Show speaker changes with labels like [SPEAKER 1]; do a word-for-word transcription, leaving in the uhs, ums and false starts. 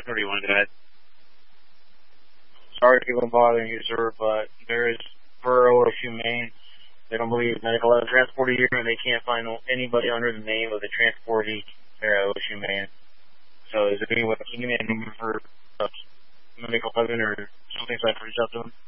[SPEAKER 1] Or do you want to go ahead?
[SPEAKER 2] Sorry to keep on bothering you, sir, but there is, for O S U Maine, they don't believe medical has transported here, and they can't find anybody under the name of the transportee there at O S U Maine. So is there any way you can give me a number for uh, medical eleven or something so I can reach out to them?